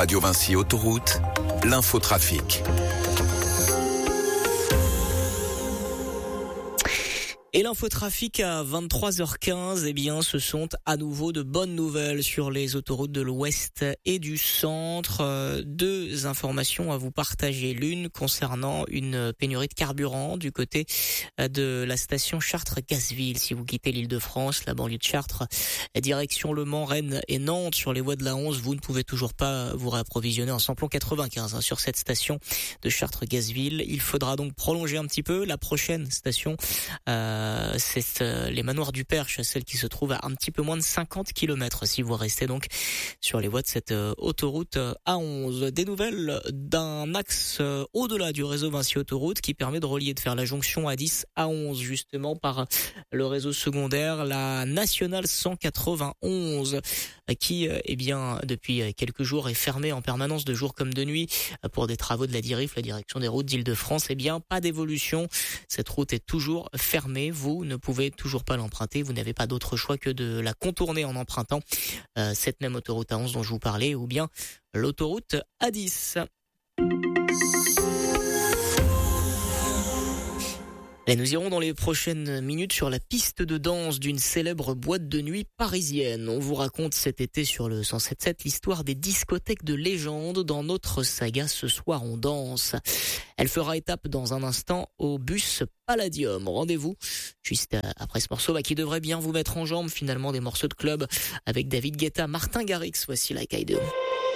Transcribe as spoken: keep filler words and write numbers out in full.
Radio Vinci Autoroute, l'infotrafic. Et l'infotrafic à vingt-trois heures quinze, eh bien, ce sont à nouveau de bonnes nouvelles sur les autoroutes de l'Ouest et du Centre. Euh, deux informations à vous partager. L'une concernant une pénurie de carburant du côté de la station Chartres-Gazville. Si vous quittez l'Île-de-France, la banlieue de Chartres, direction Le Mans, Rennes et Nantes, sur les voies de la onze, vous ne pouvez toujours pas vous réapprovisionner en samplon quatre-vingt-quinze hein, sur cette station de Chartres-Gazville. Il faudra donc prolonger un petit peu. La prochaine station, euh, Euh, c'est euh, les Manoirs du Perche, celle qui se trouve à un petit peu moins de cinquante kilomètres si vous restez donc sur les voies de cette euh, autoroute euh, A onze. Des nouvelles d'un axe euh, au-delà du réseau Vinci Autoroute qui permet de relier, de faire la jonction A dix A onze justement par le réseau secondaire, la nationale cent quatre-vingt-onze qui euh, eh bien depuis quelques jours est fermée en permanence de jour comme de nuit pour des travaux de la DIRIF, la direction des routes d'Île-de-France. Eh bien pas d'évolution, cette route est toujours fermée. Vous ne pouvez toujours pas l'emprunter, vous n'avez pas d'autre choix que de la contourner en empruntant euh, cette même autoroute A onze dont je vous parlais ou bien l'autoroute A dix. Et nous irons dans les prochaines minutes sur la piste de danse d'une célèbre boîte de nuit parisienne. On vous raconte cet été sur le cent sept sept l'histoire des discothèques de légende dans notre saga Ce soir on danse. Elle fera étape dans un instant au bus Palladium. Rendez-vous juste après ce morceau bah, qui devrait bien vous mettre en jambe finalement, des morceaux de club avec David Guetta, Martin Garrix. Voici Like I Do.